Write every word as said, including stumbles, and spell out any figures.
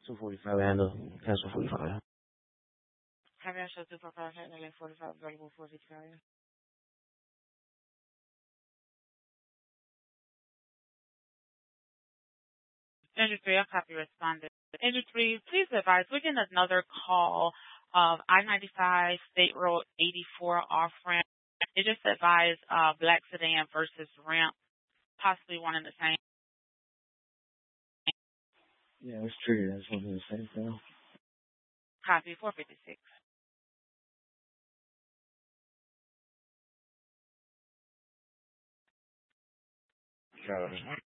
two forty-five handle. Cancel forty-five. Have you show two for five and then forty-five available for fifty-five? Industry, I'll copy responded. Industry, please advise. We're getting another call of I ninety-five State Road eighty-four off ramp. It just advised uh, black sedan versus ramp, possibly one and the same. Yeah, it's true. That's one of the same thing. Copy four fifty-six. Got it.